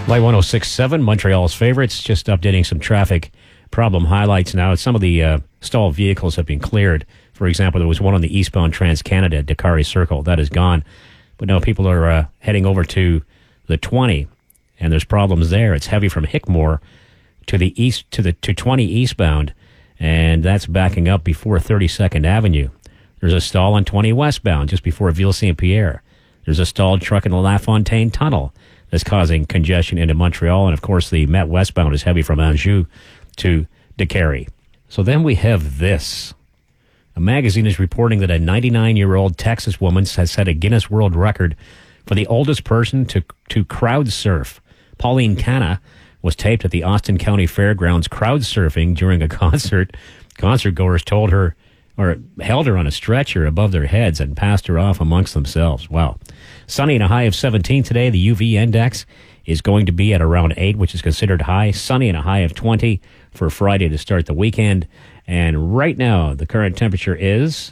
Light 106.7, Montreal's favorites. Just updating some traffic problem highlights now. Some of the stalled vehicles have been cleared. For example, there was one on the eastbound Trans-Canada at Dakari Circle. That is gone. But now people are heading over to the 20, and there's problems there. It's heavy from Hickmore to the east to 20 eastbound, and that's backing up before 32nd Avenue. There's a stall on 20 westbound just before Ville Saint-Pierre. There's a stalled truck in the LaFontaine Tunnel that's causing congestion into Montreal. And, of course, the Met westbound is heavy from Anjou to Décarie. So then we have this. A magazine is reporting that a 99-year-old Texas woman has set a Guinness World Record for the oldest person to crowd surf. Pauline Canna was taped at the Austin County Fairgrounds crowd surfing during a concert. Concertgoers told her or held her on a stretcher above their heads and passed her off amongst themselves. Wow. Sunny and a high of 17 today. The UV index is going to be at around 8, which is considered high. Sunny and a high of 20 for Friday to start the weekend. And right now, the current temperature is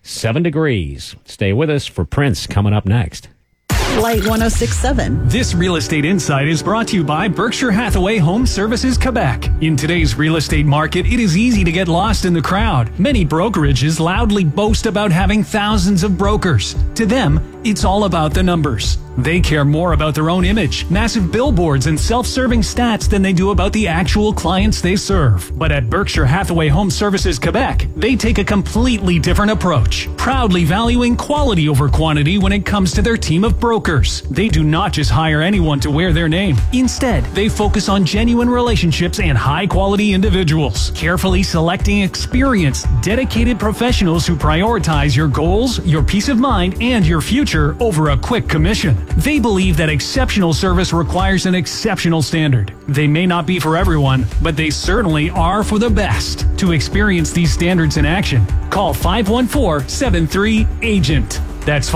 7 degrees. Stay with us for Prince coming up next. Light 106.7. This Real Estate Insight is brought to you by Berkshire Hathaway Home Services Quebec. In today's real estate market, it is easy to get lost in the crowd. Many brokerages loudly boast about having thousands of brokers. To them, it's all about the numbers. They care more about their own image, massive billboards, and self-serving stats than they do about the actual clients they serve. But at Berkshire Hathaway Home Services Quebec, they take a completely different approach, proudly valuing quality over quantity when it comes to their team of brokers. They do not just hire anyone to wear their name. Instead, they focus on genuine relationships and high-quality individuals, carefully selecting experienced, dedicated professionals who prioritize your goals, your peace of mind, and your future over a quick commission. They believe that exceptional service requires an exceptional standard. They may not be for everyone, but they certainly are for the best. To experience these standards in action, call 514-73-AGENT. That's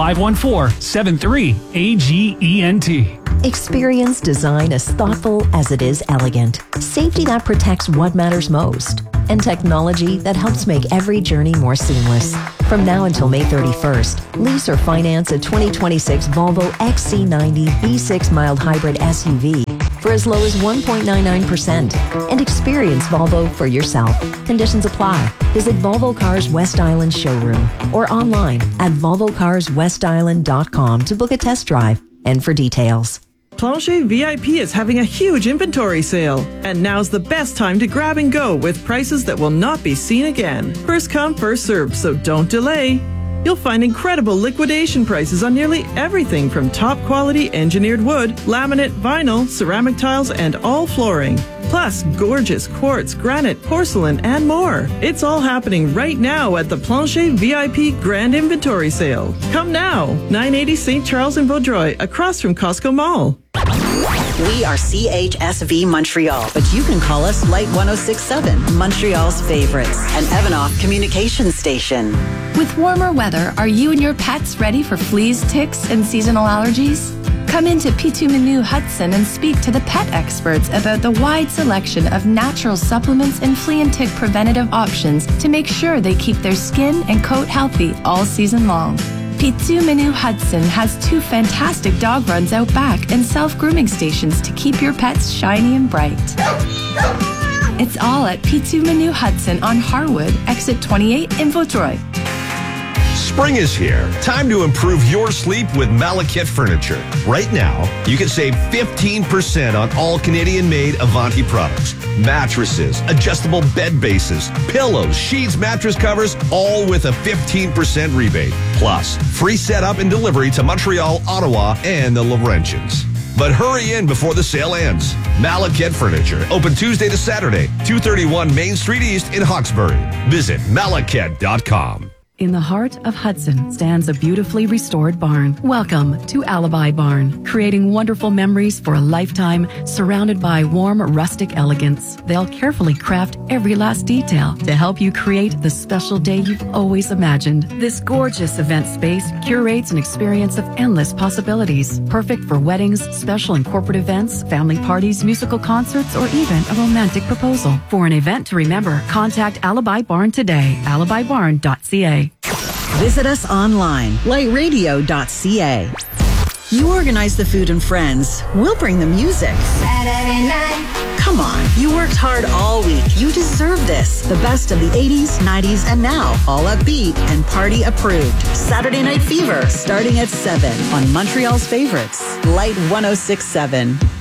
514-73-AGENT. Experience design as thoughtful as it is elegant. Safety that protects what matters most. And technology that helps make every journey more seamless. From now until May 31st, lease or finance a 2026 Volvo XC90 B6 mild hybrid SUV for as low as 1.99% and experience Volvo for yourself. Conditions apply. Visit Volvo Cars West Island showroom or online at volvocarswestisland.com to book a test drive and for details. Plancher VIP is having a huge inventory sale, and now's the best time to grab and go with prices that will not be seen again. First come, first served, so don't delay. You'll find incredible liquidation prices on nearly everything from top quality engineered wood, laminate, vinyl, ceramic tiles, and all flooring. Plus, gorgeous quartz, granite, porcelain, and more. It's all happening right now at the Plancher VIP Grand Inventory Sale. Come now, 980 St. Charles in Vaudreuil, across from Costco Mall. We are CHSV Montreal, but you can call us Light 106.7, Montreal's favorites, an Evanoff communications station. With warmer weather, are you and your pets ready for fleas, ticks, and seasonal allergies? Come into Pitu Menu Hudson and speak to the pet experts about the wide selection of natural supplements and flea and tick preventative options to make sure they keep their skin and coat healthy all season long. Pitu Menu Hudson has 2 fantastic dog runs out back and self-grooming stations to keep your pets shiny and bright. It's all at Pitu Menu Hudson on Harwood, exit 28 in Vaudreuil. Spring is here. Time to improve your sleep with Malekith Furniture. Right now, you can save 15% on all Canadian-made Avanti products. Mattresses, adjustable bed bases, pillows, sheets, mattress covers, all with a 15% rebate. Plus, free setup and delivery to Montreal, Ottawa, and the Laurentians. But hurry in before the sale ends. Malekith Furniture, open Tuesday to Saturday, 231 Main Street East in Hawkesbury. Visit malekith.com. In the heart of Hudson stands a beautifully restored barn. Welcome to Alibi Barn, creating wonderful memories for a lifetime, surrounded by warm, rustic elegance. They'll carefully craft every last detail to help you create the special day you've always imagined. This gorgeous event space curates an experience of endless possibilities, perfect for weddings, special and corporate events, family parties, musical concerts, or even a romantic proposal. For an event to remember, contact Alibi Barn today, alibibarn.ca. Visit us online, lightradio.ca. You organize the food and friends. We'll bring the music. Saturday night. Come on, you worked hard all week. You deserve this. The best of the 80s, 90s, and now. All upbeat and party approved. Saturday Night Fever, starting at 7 on Montreal's Favorites. Light 106.7.